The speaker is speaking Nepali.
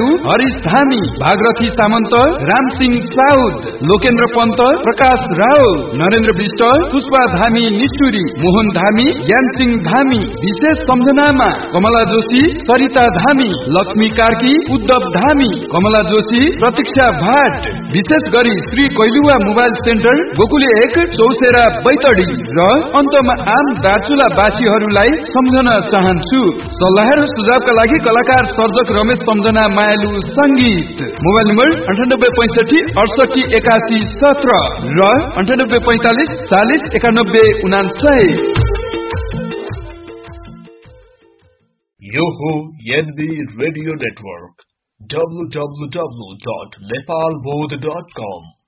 मायालु हरिश धामी, भागरथी सामन्त, रामसिंह साउद, लोकेन्द्र पन्त, प्रकाश राव, नरेन्द्र विष्ट, पुष्पा धामी निष्ठुरी, मोहन धामी, ज्ञानसिंह धामी। विशेष सम्झनामा कमला जोशी, सरिता धामी, लक्ष्मी कार्की, उद्धव धामी, कमला जोशी, प्रतीक्षा भाट। विशेष गरी श्री कैलुवा मोबाइल सेन्टर, गोकुले 1, चौसेरा बैतडी र अन्तमा आम दार्चुला वासीहरूलाई सम्झन चाहन्छु। सल्लाह र सुझावका लागि कलाकार सर्जक रमेश सम्झना मायालु संगीत। मोबाइल नम्बर 9865 68 81 17 र 9845 40 91 99। यो हो एनबी रेडियो नेटवर्क www.nepalbodh.com